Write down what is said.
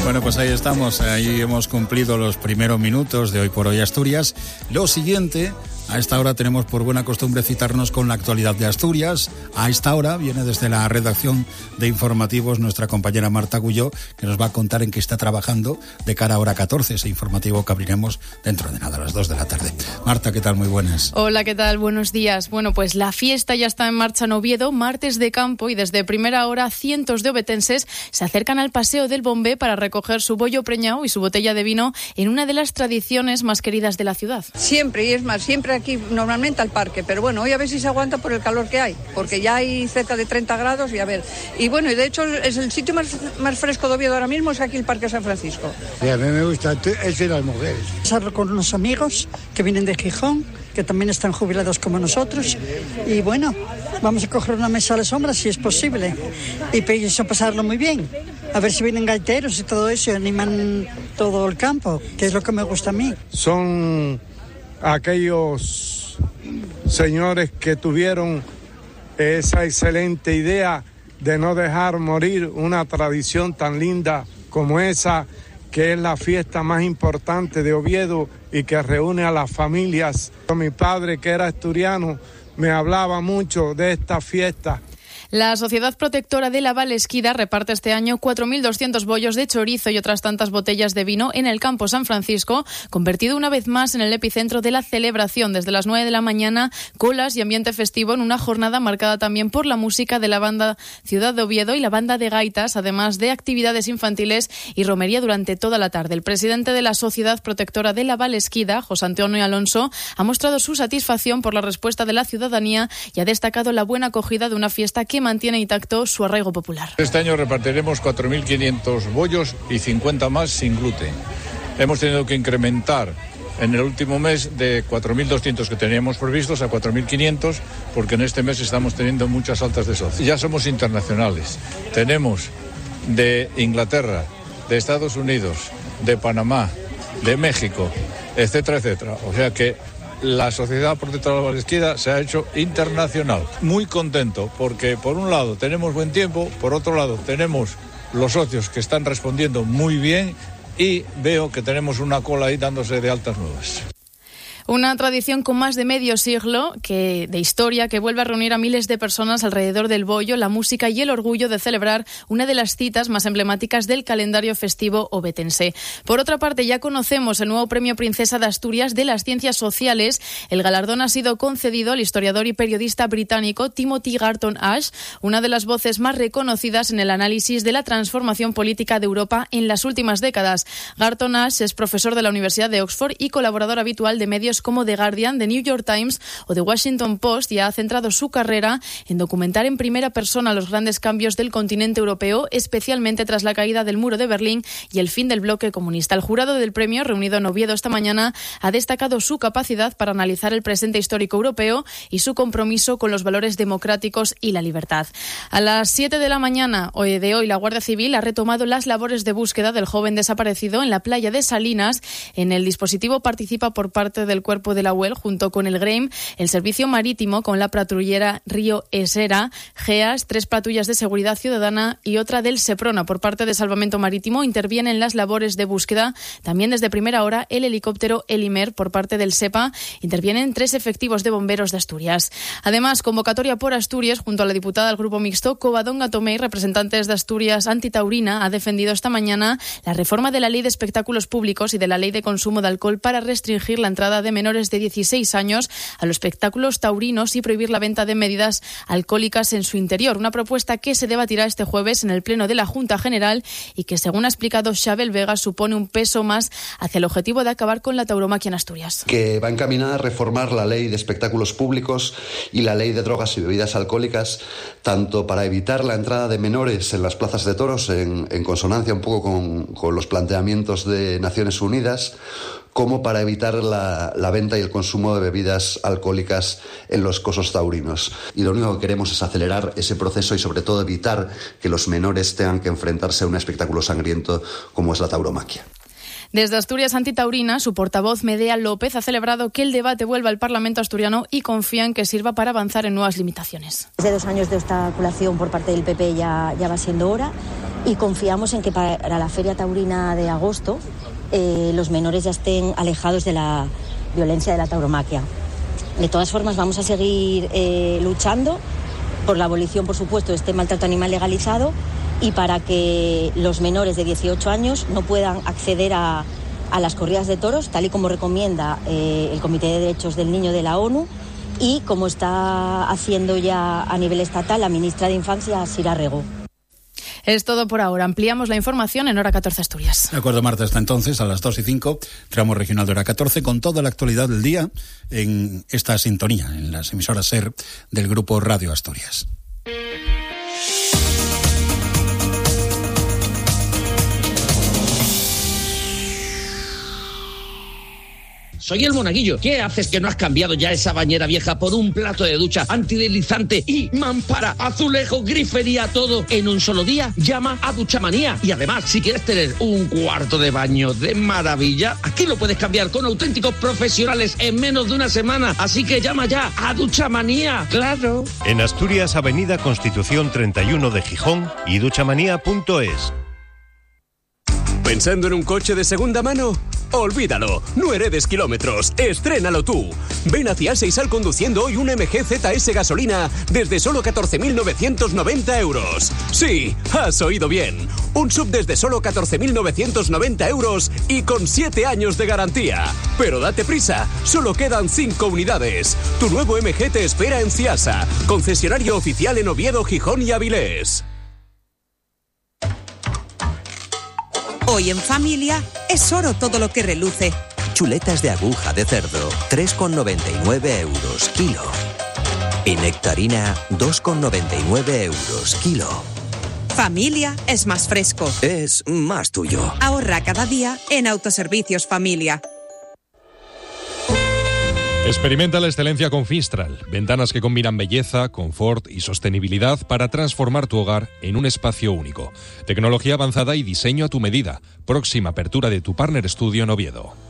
Bueno, pues ahí estamos, ahí hemos cumplido los primeros minutos de Hoy por Hoy Asturias. Lo siguiente, a esta hora tenemos por buena costumbre citarnos con la actualidad de Asturias. A esta hora viene desde la redacción de informativos nuestra compañera Marta Agulló, que nos va a contar en qué está trabajando de cara a hora 14, ese informativo que abriremos dentro de nada, a las 2 de la tarde. Marta, ¿qué tal? Muy buenas. Hola, ¿qué tal? Buenos días. Bueno, pues la fiesta ya está en marcha en Oviedo, martes de campo, y desde primera hora cientos de ovetenses se acercan al Paseo del Bombé para recoger su bollo preñado y su botella de vino en una de las tradiciones más queridas de la ciudad. Siempre, y es más, siempre aquí normalmente al parque, pero bueno, hoy a ver si se aguanta por el calor que hay, porque ya hay cerca de 30 grados y a ver. Y bueno, y de hecho es el sitio más fresco de Oviedo ahora mismo, es aquí el Parque San Francisco. Y a mí me gusta es de las mujeres. Pasarlo con unos amigos que vienen de Gijón, que también están jubilados como nosotros, y bueno, vamos a coger una mesa a la sombra si es posible y pienso pasarlo muy bien. A ver si vienen gaiteros y todo eso y animan todo el campo, que es lo que me gusta a mí. Son aquellos señores que tuvieron esa excelente idea de no dejar morir una tradición tan linda como esa, que es la fiesta más importante de Oviedo y que reúne a las familias. Mi padre, que era asturiano, me hablaba mucho de esta fiesta. La Sociedad Protectora de la Valesquida reparte este año 4.200 bollos de chorizo y otras tantas botellas de vino en el Campo San Francisco, convertido una vez más en el epicentro de la celebración. Desde las 9 de la mañana, colas y ambiente festivo en una jornada marcada también por la música de la banda Ciudad de Oviedo y la banda de gaitas, además de actividades infantiles y romería durante toda la tarde. El presidente de la Sociedad Protectora de la Valesquida, José Antonio Alonso, ha mostrado su satisfacción por la respuesta de la ciudadanía y ha destacado la buena acogida de una fiesta que mantiene intacto su arraigo popular. Este año repartiremos 4.500 bollos y 50 más sin gluten. Hemos tenido que incrementar en el último mes de 4.200 que teníamos previstos a 4.500 porque en este mes estamos teniendo muchas altas de socios. Ya somos internacionales. Tenemos de Inglaterra, de Estados Unidos, de Panamá, de México, etcétera, etcétera. O sea que la Sociedad Protectora de la Valesquida se ha hecho internacional. Muy contento porque por un lado tenemos buen tiempo, por otro lado tenemos los socios que están respondiendo muy bien y veo que tenemos una cola ahí dándose de altas nuevas. Una tradición con más de medio siglo de historia que vuelve a reunir a miles de personas alrededor del bollo, la música y el orgullo de celebrar una de las citas más emblemáticas del calendario festivo ovetense. Por otra parte, ya conocemos el nuevo Premio Princesa de Asturias de las Ciencias Sociales. El galardón ha sido concedido al historiador y periodista británico Timothy Garton Ash, una de las voces más reconocidas en el análisis de la transformación política de Europa en las últimas décadas. Garton Ash es profesor de la Universidad de Oxford y colaborador habitual de medios como The Guardian, The New York Times o The Washington Post, y ha centrado su carrera en documentar en primera persona los grandes cambios del continente europeo, especialmente tras la caída del muro de Berlín y el fin del bloque comunista. El jurado del premio, reunido en Oviedo esta mañana, ha destacado su capacidad para analizar el presente histórico europeo y su compromiso con los valores democráticos y la libertad. A las 7 de la mañana de hoy, la Guardia Civil ha retomado las labores de búsqueda del joven desaparecido en la playa de Salinas. En el dispositivo participa por parte del Cuerpo de la UEL, junto con el GREIM, el Servicio Marítimo con la patrullera Río Esera, GEAS, 3 patrullas de seguridad ciudadana y otra del Seprona. Por parte de Salvamento Marítimo intervienen las labores de búsqueda. También desde primera hora el helicóptero Elimer. Por parte del SEPA intervienen 3 efectivos de bomberos de Asturias. Además, convocatoria por Asturias junto a la diputada del Grupo Mixto, Covadonga Tomé, representantes de Asturias Antitaurina, ha defendido esta mañana la reforma de la Ley de Espectáculos Públicos y de la Ley de Consumo de Alcohol para restringir la entrada de menores de 16 años a los espectáculos taurinos y prohibir la venta de bebidas alcohólicas en su interior. Una propuesta que se debatirá este jueves en el Pleno de la Junta General y que, según ha explicado Xabel Vega, supone un peso más hacia el objetivo de acabar con la tauromaquia en Asturias. Que va encaminada a reformar la Ley de Espectáculos Públicos y la Ley de Drogas y Bebidas Alcohólicas, tanto para evitar la entrada de menores en las plazas de toros, en consonancia un poco con los planteamientos de Naciones Unidas, como para evitar la venta y el consumo de bebidas alcohólicas en los cosos taurinos. Y lo único que queremos es acelerar ese proceso y sobre todo evitar que los menores tengan que enfrentarse a un espectáculo sangriento como es la tauromaquia. Desde Asturias Antitaurina, su portavoz Medea López ha celebrado que el debate vuelva al Parlamento asturiano y confía en que sirva para avanzar en nuevas limitaciones. Desde 2 años de obstaculación por parte del PP ya va siendo hora, y confiamos en que para la Feria Taurina de agosto los menores ya estén alejados de la violencia de la tauromaquia. De todas formas, vamos a seguir luchando por la abolición, por supuesto, de este maltrato animal legalizado, y para que los menores de 18 años no puedan acceder a las corridas de toros, tal y como recomienda el Comité de Derechos del Niño de la ONU y como está haciendo ya a nivel estatal la ministra de Infancia, Sira Rego. Es todo por ahora. Ampliamos la información en Hora 14 Asturias. De acuerdo, Marta. Hasta entonces, a las 2:05, tramo regional de Hora 14, con toda la actualidad del día en esta sintonía, en las emisoras SER del Grupo Radio Asturias. Soy el Monaguillo. ¿Qué haces que no has cambiado ya esa bañera vieja por un plato de ducha antideslizante y mampara, azulejo, grifería, todo en un solo día? Llama a Duchamanía. Y además, si quieres tener un cuarto de baño de maravilla, aquí lo puedes cambiar con auténticos profesionales en menos de una semana. Así que llama ya a Duchamanía. ¡Claro! En Asturias, Avenida Constitución 31 de Gijón y duchamanía.es. ¿Pensando en un coche de segunda mano? Olvídalo, no heredes kilómetros, estrénalo tú. Ven hacia Seisal conduciendo hoy un MG ZS gasolina desde solo 14.990 euros. Sí, has oído bien, un SUV desde solo 14.990 euros y con 7 años de garantía. Pero date prisa, solo quedan 5 unidades. Tu nuevo MG te espera en Ciasa, concesionario oficial en Oviedo, Gijón y Avilés. Hoy en familia es oro todo lo que reluce. Chuletas de aguja de cerdo, 3,99 euros kilo. Y nectarina, 2,99 euros kilo. Familia es más fresco. Es más tuyo. Ahorra cada día en Autoservicios Familia. Experimenta la excelencia con Finstral, ventanas que combinan belleza, confort y sostenibilidad para transformar tu hogar en un espacio único. Tecnología avanzada y diseño a tu medida. Próxima apertura de tu Partner Studio en Oviedo.